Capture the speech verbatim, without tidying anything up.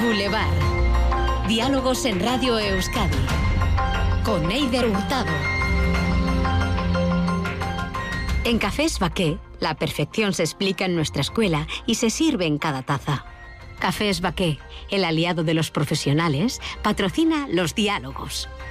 Boulevard. Diálogos en Radio Euskadi. Con Eider Hurtado. En Cafés Baqué, la perfección se explica en nuestra escuela y se sirve en cada taza. Cafés Baqué, el aliado de los profesionales, patrocina los diálogos.